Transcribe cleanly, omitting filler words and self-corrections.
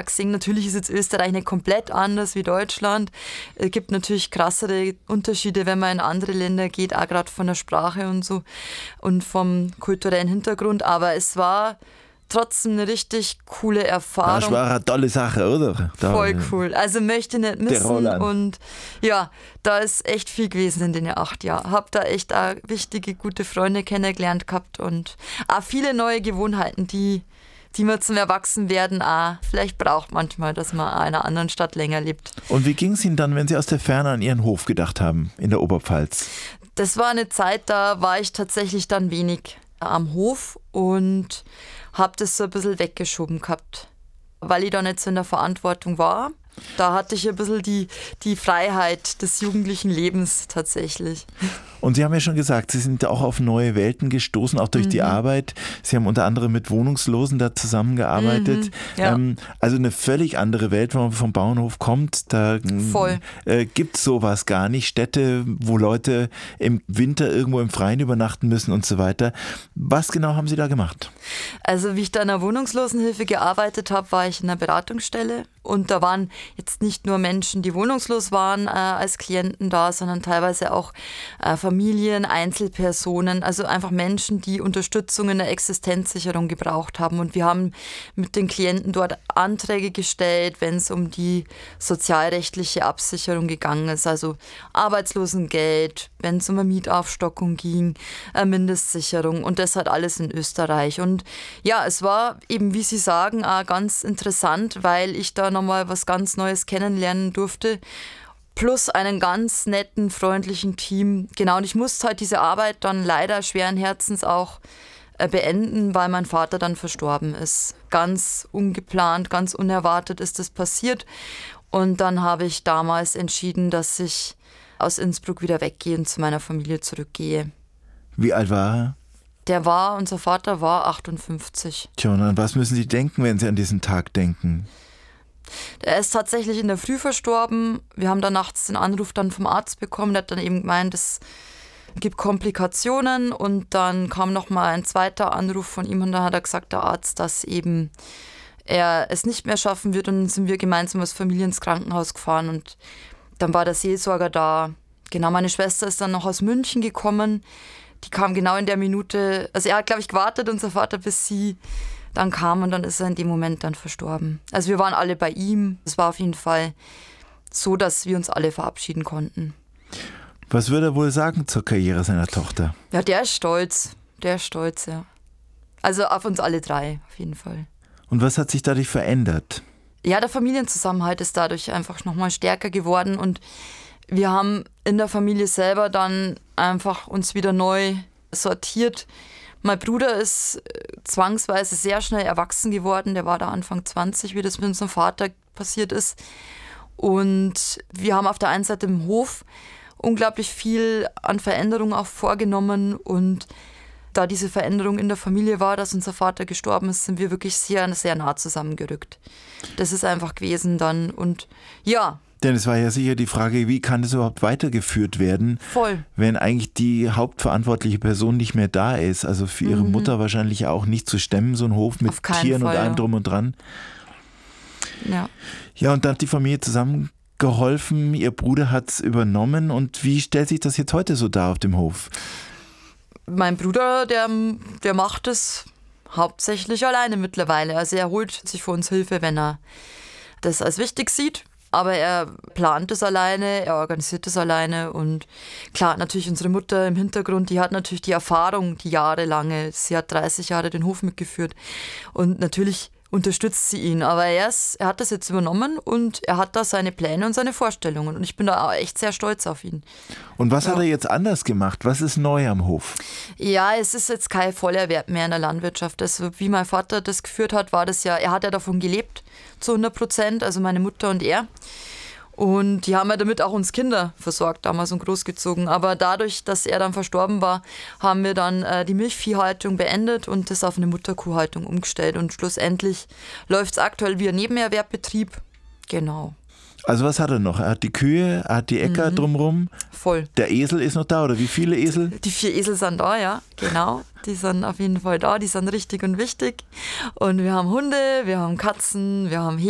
gesehen, natürlich ist jetzt Österreich nicht komplett anders wie Deutschland. Es gibt natürlich krassere Unterschiede, wenn man in andere Länder geht, auch gerade von der Sprache und so und vom kulturellen Hintergrund. Aber es war trotzdem eine richtig coole Erfahrung. Das war eine tolle Sache, oder? Voll cool. Also möchte nicht missen. Roland. Und ja, da ist echt viel gewesen in den 8 Jahren. Hab da echt auch wichtige, gute Freunde kennengelernt gehabt und auch viele neue Gewohnheiten, die man zum Erwachsenwerden auch vielleicht braucht manchmal, dass man in einer anderen Stadt länger lebt. Und wie ging es Ihnen dann, wenn Sie aus der Ferne an Ihren Hof gedacht haben, in der Oberpfalz? Das war eine Zeit, da war ich tatsächlich dann wenig am Hof und habe das so ein bisschen weggeschoben gehabt, weil ich da nicht so in der Verantwortung war. Da hatte ich ein bisschen die Freiheit des jugendlichen Lebens tatsächlich. Und Sie haben ja schon gesagt, Sie sind auch auf neue Welten gestoßen, auch durch die Arbeit. Sie haben unter anderem mit Wohnungslosen da zusammengearbeitet. Ja. Also eine völlig andere Welt, wenn man vom Bauernhof kommt. Da gibt es sowas gar nicht. Städte, wo Leute im Winter irgendwo im Freien übernachten müssen und so weiter. Was genau haben Sie da gemacht? Also wie ich da in der Wohnungslosenhilfe gearbeitet habe, war ich in einer Beratungsstelle. Und da waren jetzt nicht nur Menschen, die wohnungslos waren als Klienten da, sondern teilweise auch Familien, Einzelpersonen, also einfach Menschen, die Unterstützung in der Existenzsicherung gebraucht haben. Und wir haben mit den Klienten dort Anträge gestellt, wenn es um die sozialrechtliche Absicherung gegangen ist, also Arbeitslosengeld, wenn es um eine Mietaufstockung ging, Mindestsicherung und das hat alles in Österreich. Und ja, es war eben, wie Sie sagen, auch ganz interessant, weil ich da nochmal was ganz Neues kennenlernen durfte. Plus einen ganz netten, freundlichen Team. Genau, und ich musste halt diese Arbeit dann leider schweren Herzens auch beenden, weil mein Vater dann verstorben ist. Ganz ungeplant, ganz unerwartet ist das passiert. Und dann habe ich damals entschieden, dass ich aus Innsbruck wieder weggehe und zu meiner Familie zurückgehe. Wie alt war er? Unser Vater war 58. Tja, und an was müssen Sie denken, wenn Sie an diesen Tag denken? Er ist tatsächlich in der Früh verstorben. Wir haben da nachts den Anruf dann vom Arzt bekommen. Der hat dann eben gemeint, es gibt Komplikationen. Und dann kam nochmal ein zweiter Anruf von ihm und dann hat er gesagt, der Arzt, dass eben er es nicht mehr schaffen wird. Und dann sind wir gemeinsam als Familie ins Krankenhaus gefahren und dann war der Seelsorger da. Genau, meine Schwester ist dann noch aus München gekommen. Die kam genau in der Minute, also er hat, glaube ich, gewartet, unser Vater, bis sie dann kam und dann ist er in dem Moment dann verstorben. Also wir waren alle bei ihm. Es war auf jeden Fall so, dass wir uns alle verabschieden konnten. Was würde er wohl sagen zur Karriere seiner Tochter? Ja, der ist stolz. Ja. Also auf uns alle 3, auf jeden Fall. Und was hat sich dadurch verändert? Ja, der Familienzusammenhalt ist dadurch einfach nochmal stärker geworden und wir haben in der Familie selber dann einfach uns wieder neu sortiert. Mein Bruder ist zwangsweise sehr schnell erwachsen geworden. Der war da Anfang 20, wie das mit unserem Vater passiert ist. Und wir haben auf der einen Seite im Hof unglaublich viel an Veränderungen auch vorgenommen. Und da diese Veränderung in der Familie war, dass unser Vater gestorben ist, sind wir wirklich sehr, sehr nah zusammengerückt. Das ist einfach gewesen dann. Und ja. Denn es war ja sicher die Frage, wie kann das überhaupt weitergeführt werden, wenn eigentlich die hauptverantwortliche Person nicht mehr da ist. Also für ihre Mutter wahrscheinlich auch nicht zu stemmen, so ein Hof mit Tieren und allem drum und dran. Ja. Ja, und dann hat die Familie zusammengeholfen, ihr Bruder hat es übernommen. Und wie stellt sich das jetzt heute so dar auf dem Hof? Mein Bruder, der macht es hauptsächlich alleine mittlerweile. Also er holt sich für uns Hilfe, wenn er das als wichtig sieht. Aber er plant es alleine, er organisiert es alleine und klar, natürlich unsere Mutter im Hintergrund, die hat natürlich die Erfahrung, die jahrelange, sie hat 30 Jahre den Hof mitgeführt und natürlich unterstützt sie ihn, aber er hat das jetzt übernommen und er hat da seine Pläne und seine Vorstellungen und ich bin da auch echt sehr stolz auf ihn. Und was hat er jetzt anders gemacht? Was ist neu am Hof? Ja, es ist jetzt kein Vollerwerb mehr in der Landwirtschaft. Also wie mein Vater das geführt hat, war das ja, er hat ja davon gelebt zu 100%, also meine Mutter und er. Und die haben ja damit auch uns Kinder versorgt, damals und großgezogen. Aber dadurch, dass er dann verstorben war, haben wir dann die Milchviehhaltung beendet und das auf eine Mutterkuhhaltung umgestellt. Und schlussendlich läuft es aktuell wie ein Nebenerwerbbetrieb. Genau. Also was hat er noch? Er hat die Kühe, er hat die Äcker drumherum. Voll. Der Esel ist noch da, oder wie viele Esel? Die 4 Esel sind da, ja, genau. Die sind auf jeden Fall da, die sind richtig und wichtig. Und wir haben Hunde, wir haben Katzen, wir haben Hähne.